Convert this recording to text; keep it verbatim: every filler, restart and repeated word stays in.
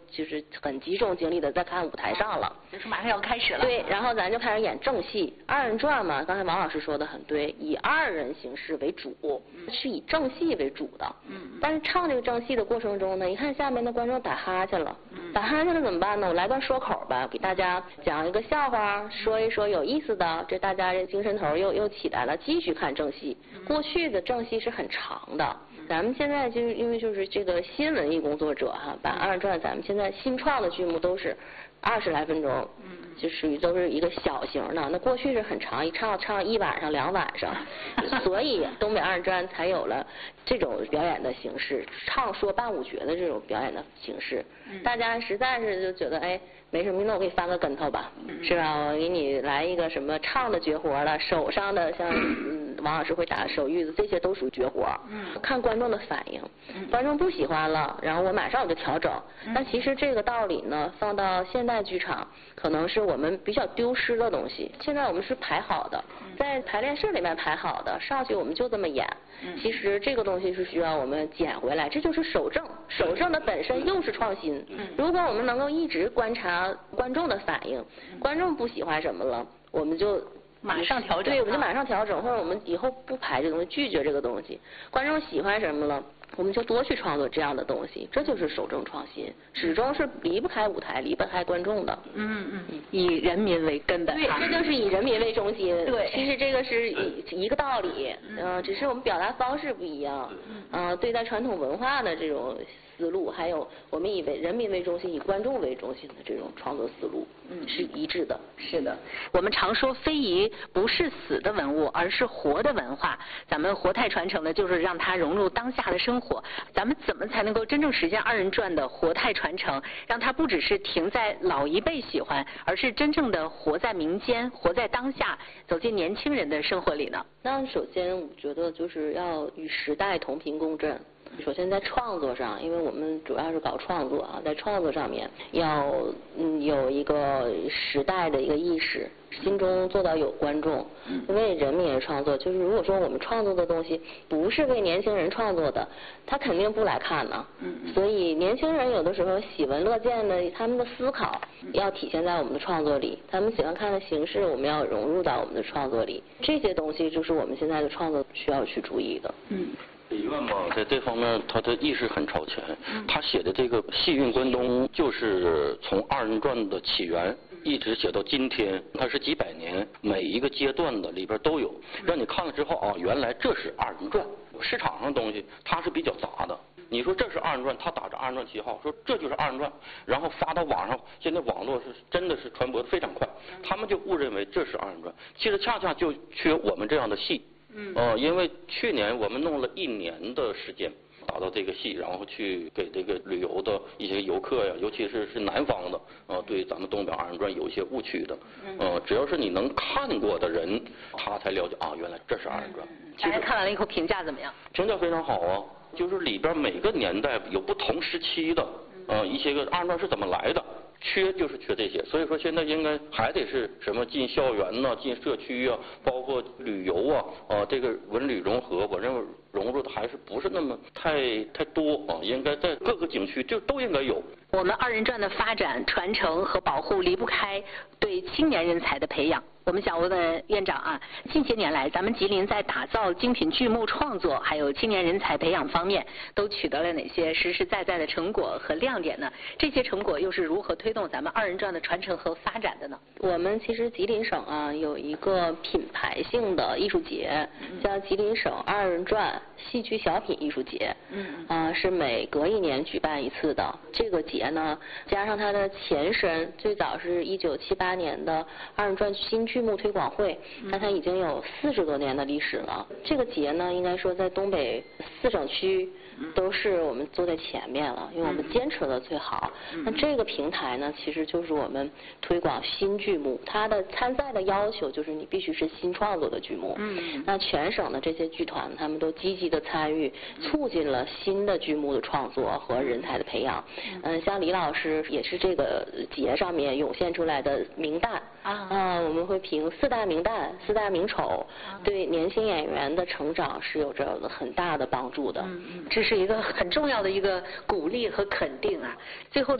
就是很集中精力的在看舞台上了， 就是马上要开始了。 对，然后咱就开始演正戏，二人转嘛，刚才王老师说的很对，以二人形式为主， 嗯、 是以正戏为主的。 嗯。 但是唱这个正戏的过程中呢，一看下面的观众打哈欠了，嗯、打哈欠了怎么办呢？我来段说口吧，给大家讲一个笑话，说一说有意思的，这大家这精神头又又起来了，继续看正戏。嗯、过去的正戏是很长的。咱们现在就是因为就是这个新文艺工作者哈，把二人转咱们现在新创的剧目都是二十来分钟，就属于都是一个小型的。那过去是很长，一唱唱一晚上两晚上，所以东北二人转才有了这种表演的形式，唱说伴舞绝的这种表演的形式。大家实在是就觉得哎没什么，那我给你翻个跟头吧，是吧？我给你来一个什么唱的绝活了，手上的像嗯王老师会打手玉子，这些都属于绝活。看观众的反应，观众不喜欢了，然后我马上我就调整。但其实这个道理呢，放到现代剧场，可能是我们比较丢失的东西。现在我们是排好的，在排练室里面排好的，上去我们就这么演。其实这个东西是需要我们捡回来，这就是守正。守正的本身又是创新。如果我们能够一直观察观众的反应，观众不喜欢什么了，我们就马上调整。 对，我们就马上调整，或者我们以后不排这个东西，拒绝这个东西。观众喜欢什么了，我们就多去创作这样的东西，这就是守正创新，始终是离不开舞台，离不开观众的。 嗯嗯，以人民为根本。 对，这就是以人民为中心。 对， 其实这个是一一个道理，嗯、呃，只是我们表达方式不一样，嗯、呃，对待传统文化的这种思路，还有我们以为人民为中心、以观众为中心的这种创作思路，嗯，是一致的。 是的，我们常说非遗不是死的文物，而是活的文化。咱们活态传承呢，就是让它融入当下的生活。咱们怎么才能够真正实现二人转的活态传承，让它不只是停在老一辈喜欢，而是真正的活在民间，活在当下，走进年轻人的生活里呢？ 那首先，我觉得就是要与时代同频共振。首先在创作上，因为我们主要是搞创作啊，在创作上面要嗯有一个时代的一个意识，心中做到有观众，为人民而创作。就是如果说我们创作的东西不是为年轻人创作的，他肯定不来看呢。所以年轻人有的时候喜闻乐见的，他们的思考要体现在我们的创作里，他们喜欢看的形式我们要融入到我们的创作里，这些东西就是我们现在的创作需要去注意的。 嗯。 李院嘛，在这方面他的意识很超前。他写的这个《戏韵关东》，就是从二人转的起源一直写到今天，它是几百年，每一个阶段的里边都有，让你看了之后啊，原来这是二人转。市场上的东西它是比较杂的，你说这是二人转，他打着二人转旗号，说这就是二人转，然后发到网上，现在网络是真的是传播的非常快，他们就误认为这是二人转，其实恰恰就缺我们这样的戏。嗯，呃，因为去年我们弄了一年的时间打造这个戏，然后去给这个旅游的一些游客呀，尤其是是南方的，呃，对咱们东北二人转有一些误区的，呃，只要是你能看过的人，他才了解啊，原来这是二人转。 大家看完了以后评价怎么样？ 评价非常好啊，就是里边每个年代有不同时期的，呃，一些个二人转是怎么来的。缺就是缺这些，所以说现在应该还得是什么进校园呐、进社区啊，包括旅游啊，啊，这个文旅融合，我认为融入的还是不是那么太太多啊，应该在各个景区就都应该有。 我们二人转的发展、传承和保护离不开对青年人才的培养。我们想问院长啊，近些年来，咱们吉林在打造精品剧目创作，还有青年人才培养方面，都取得了哪些实实在在的成果和亮点呢？这些成果又是如何推动咱们二人转的传承和发展的呢？ 我们其实吉林省啊有一个品牌性的艺术节，叫吉林省二人转戏剧小品艺术节，嗯，啊是每隔一年举办一次的。这个节呢，加上它的前身，最早是一九七八年的二人转新剧目推广会，那它已经有四十多年的历史了。这个节呢，应该说在东北四省区都是我们坐在前面了，因为我们坚持的最好。那这个平台呢，其实就是我们推广新剧目，它的参赛的要求就是你必须是新创作的剧目。嗯，那全省的这些剧团，他们都积极的参与，促进了新的剧目的创作和人才的培养。嗯，像李老师也是这个节上面涌现出来的名旦啊，啊，我们会评四大名旦、四大名丑，对年轻演员的成长是有着很大的帮助的。 嗯，这是一个很重要的一个鼓励和肯定啊。最后。